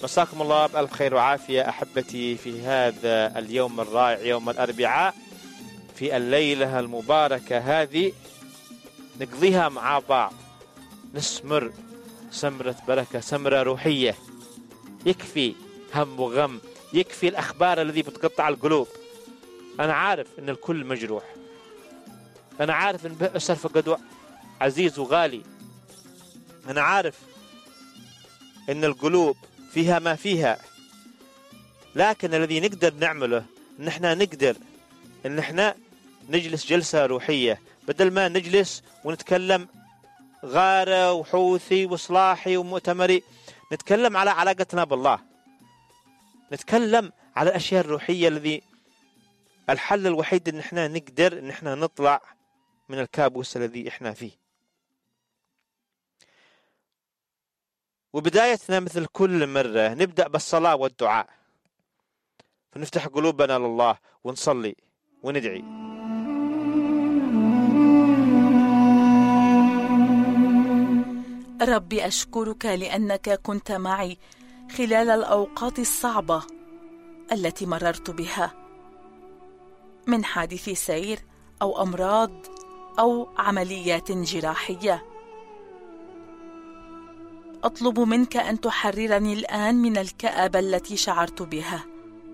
مساكم الله بألف خير وعافية أحبتي في هذا اليوم الرائع، يوم الأربعاء، في الليلة المباركة هذه نقضيها مع بعض، نسمر سمرة بركة، سمرة روحية. يكفي هم وغم، يكفي الأخبار الذي بتقطع القلوب. أنا عارف أن الكل مجروح، أنا عارف أن بئس فقد عزيز وغالي، أنا عارف أن القلوب فيها ما فيها، لكن الذي نقدر نعمله أن احنا نقدر أن احنا نجلس جلسة روحية، بدل ما نجلس ونتكلم غارة وحوثي وصلاحي ومؤتمري. نتكلم على علاقتنا بالله، نتكلم على الأشياء الروحية الذي الحل الوحيد أن احنا نقدر أن احنا نطلع من الكابوس الذي احنا فيه. وبدايتنا مثل كل مرة نبدأ بالصلاة والدعاء، فنفتح قلوبنا لله ونصلي وندعي. ربي أشكرك لأنك كنت معي خلال الأوقات الصعبة التي مررت بها، من حادث سير أو أمراض أو عمليات جراحية. أطلب منك أن تحررني الآن من الكآبة التي شعرت بها.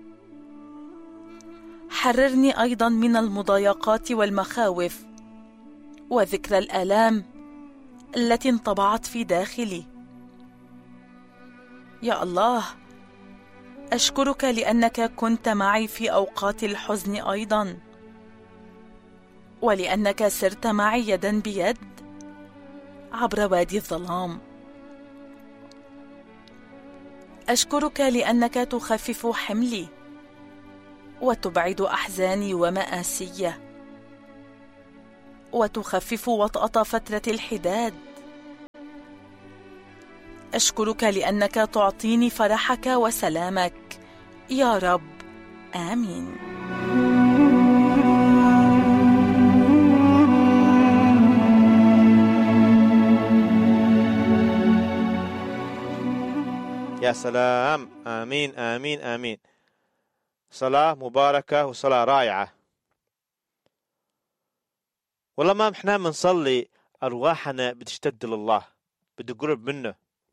حررني أيضا من المضايقات والمخاوف وذكرى الآلام التي انطبعت في داخلي. يا الله، أشكرك لأنك كنت معي في أوقات الحزن أيضا، ولأنك سرت معي يدا بيد عبر وادي الظلام. أشكرك لأنك تخفف حملي وتبعد أحزاني ومآسي، وتخفف وطأة فترة الحداد. أشكرك لأنك تعطيني فرحك وسلامك يا رب. آمين. يا سلام، آمين آمين آمين. صلاة مباركة وصلاة رائعة. والله ما احنا بنصلي أرواحنا بتشتد لله، بدي قرب منه،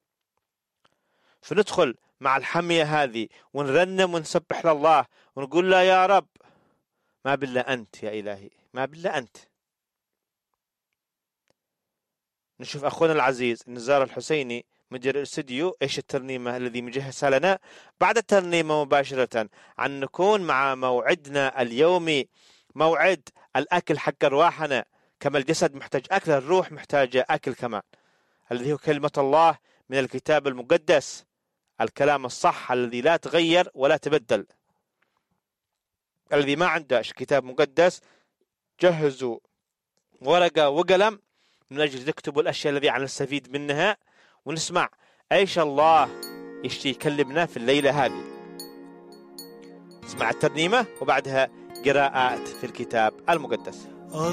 فندخل مع الحمية هذه ونرنم ونسبح لله ونقول له يا رب ما بالله أنت، يا إلهي ما بالله أنت. نشوف أخونا العزيز النزار الحسيني مدير الاستديو ايش الترنيمة الذي مجهزها لنا بعد الترنيمة مباشرة، عن نكون مع موعدنا اليومي، موعد الأكل حق أرواحنا. كما الجسد محتاج أكل، الروح محتاجة أكل كمان، الذي هو كلمة الله من الكتاب المقدس، الكلام الصح الذي لا تغير ولا تبدل. الذي ما عنده كتاب مقدس جهزوا ورقة وقلم من أجل تكتبوا الأشياء التي نستفيد منها، ونسمع ايش الله يشتي يكلمنا في الليلة هذه. اسمع الترنيمة وبعدها قراءات في الكتاب المقدس.